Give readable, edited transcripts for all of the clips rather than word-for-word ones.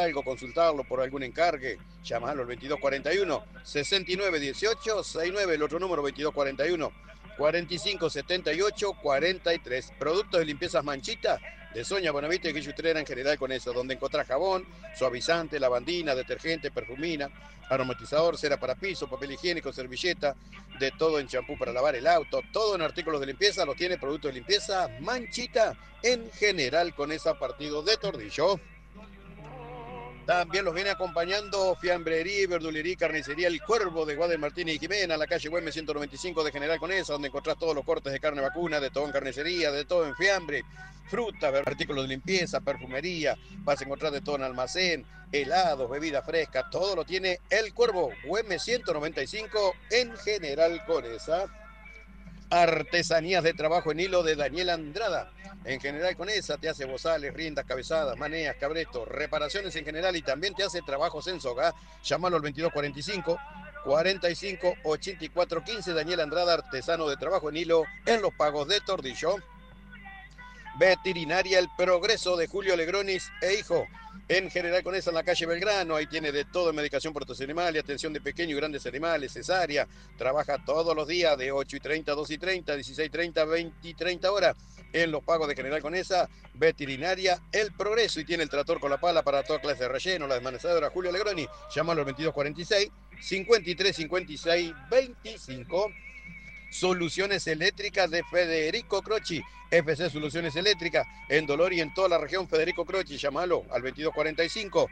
algo, consultarlo por algún encargue, llamalo al 2241 6918 69, el otro número 2241 4578 43. Productos de limpiezas Manchita de Soña Bonavita y Guillutrera en general con eso, donde encontrás jabón, suavizante, lavandina, detergente, perfumina, aromatizador, cera para piso, papel higiénico, servilleta, de todo en champú para lavar el auto, todo en artículos de limpieza, los tiene productos de limpieza Manchita en general con esa partido de Tordillo. También los viene acompañando Fiambrería y Verdulería y Carnicería El Cuervo de Guadalajara Martínez y Jimena, la calle Güemes 195 de General Conesa, donde encontrás todos los cortes de carne vacuna, de todo en carnicería, de todo en fiambre, frutas, artículos de limpieza, perfumería, vas a encontrar de todo en almacén, helados, bebidas frescas, todo lo tiene El Cuervo, Güemes 195 en General Conesa. Artesanías de trabajo en hilo de Daniel Andrada. En general con esa te hace bozales, riendas, cabezadas, maneas, cabretos, reparaciones en general y también te hace trabajos en soga. Llámalo al 2245 45 84 15. Daniel Andrada, artesano de trabajo en hilo en Los Pagos de Tordillo. Veterinaria El Progreso de Julio Legronis e hijo. En general con esa en la calle Belgrano, ahí tiene de todo en medicación por tos animales, atención de pequeños y grandes animales, cesárea, trabaja todos los días de 8:30 a 2:30, 16:30, 20:30 horas. En Los Pagos de General con esa, Veterinaria El Progreso y tiene el trator con la pala para toda clase de relleno, la desmanezadora Julio Legroni, llámalo al 2246 53 56 25. Soluciones eléctricas de Federico Croci, FC Soluciones Eléctricas, en Dolor y en toda la región. Federico Croci, llámalo al 2245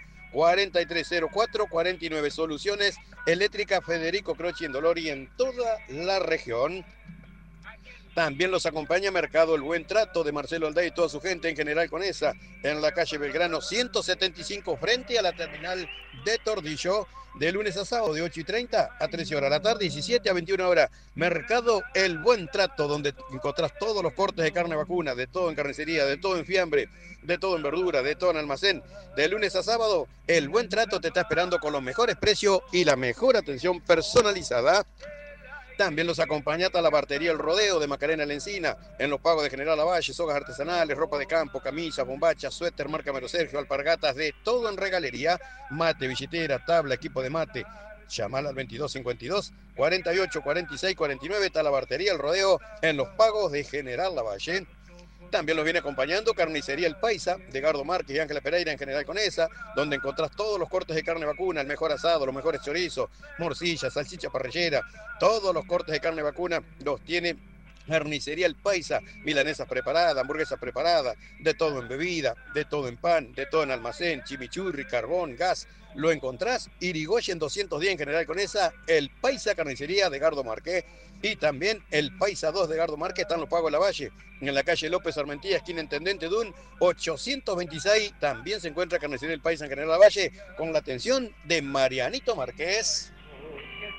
4304 49. Soluciones eléctricas Federico Croci en Dolor y en toda la región. También los acompaña Mercado El Buen Trato de Marcelo Aldea y toda su gente en general con esa, en la calle Belgrano 175 frente a la terminal de Tordillo, de lunes a sábado de 8:30 a 13 horas de la tarde, 17 a 21 horas. Mercado El Buen Trato, donde encontrás todos los cortes de carne vacuna, de todo en carnicería, de todo en fiambre, de todo en verdura, de todo en almacén. De lunes a sábado, El Buen Trato te está esperando con los mejores precios y la mejor atención personalizada. También los acompaña hasta la bartería El Rodeo de Macarena La Encina, en Los Pagos de General Lavalle, sogas artesanales, ropa de campo, camisas, bombachas, suéter, marca Mero Sergio, alpargatas, de todo en regalería, mate, billetera, tabla, equipo de mate. Llamala al 2252 48 46 49, está la bartería El Rodeo en Los Pagos de General Lavalle. También los viene acompañando Carnicería El Paisa, de Gardo Márquez y Ángela Pereira en general con esa, donde encontrás todos los cortes de carne vacuna, el mejor asado, los mejores chorizos, morcilla, salchicha parrillera, todos los cortes de carne vacuna los tiene Carnicería El Paisa, milanesas preparadas, hamburguesas preparadas, de todo en bebida, de todo en pan, de todo en almacén, chimichurri, carbón, gas. Lo encontrás Irigoyen 210 en general con esa, El Paisa Carnicería de Gardo Marqués y también El Paisa 2 de Gardo Marqués, están Los Pagos de Lavalle, en la calle López Armentía, esquina Intendente Dun, 826, también se encuentra Carnicería El Paisa en general Lavalle, con la atención de Marianito Marqués.